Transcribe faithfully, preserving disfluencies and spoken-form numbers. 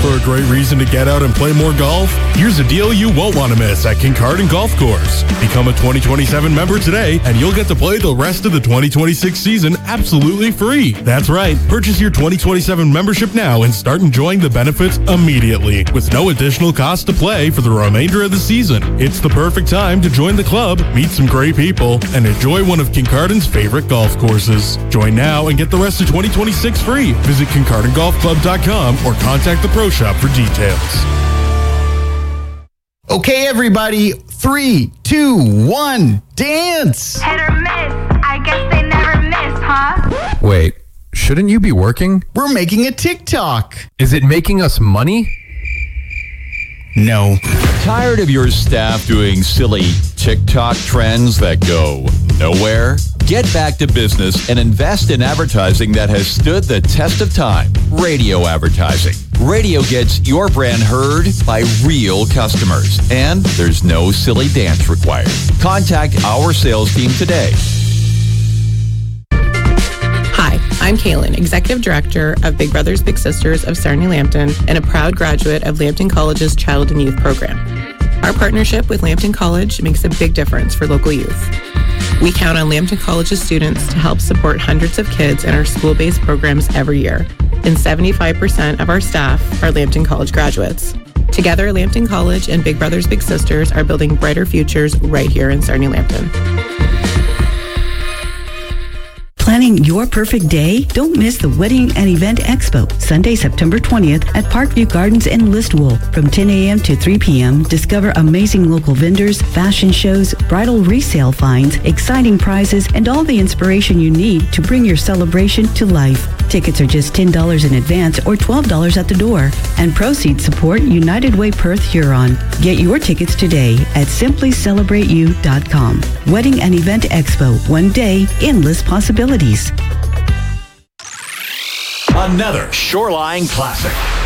for a great reason to get out and play more golf? Here's a deal you won't want to miss at Kincardine Golf Course. Become a twenty twenty-seven member today, and you'll get to play the rest of the twenty twenty-six season absolutely free. That's right. Purchase your twenty twenty-seven membership now and start enjoying the benefits immediately, with no additional cost to play for the remainder of the season. It's the perfect time to join the club, meet some great people, and enjoy one of Kincardine's favorite golf courses. Join now and get the rest of twenty twenty-six free. Visit Kincardine Golf Club dot com or contact the Pro Shop for details. Okay, everybody, three, two, one, dance! Hit or miss, I guess they never miss, huh? Wait, shouldn't you be working? We're making a TikTok. Is it making us money? No. Tired of your staff doing silly TikTok trends that go nowhere? Get back to business and invest in advertising that has stood the test of time. Radio advertising. Radio gets your brand heard by real customers, and there's no silly dance required. Contact our sales team today. Hi, I'm Kaylin, Executive Director of Big Brothers Big Sisters of Sarnia Lambton and a proud graduate of Lambton College's Child and Youth Program. Our partnership with Lambton College makes a big difference for local youth. We count on Lambton College's students to help support hundreds of kids in our school-based programs every year, and seventy-five percent of our staff are Lambton College graduates. Together, Lambton College and Big Brothers Big Sisters are building brighter futures right here in Sarnia Lambton. Planning your perfect day? Don't miss the Wedding and Event Expo, Sunday, September twentieth at Parkview Gardens in Listowel. From ten a.m. to three p.m., discover amazing local vendors, fashion shows, bridal resale finds, exciting prizes, and all the inspiration you need to bring your celebration to life. Tickets are just ten dollars in advance or twelve dollars at the door. And proceeds support United Way Perth Huron. Get your tickets today at simply celebrate you dot com. Wedding and Event Expo, one day, endless possibilities. Another Shoreline Classic.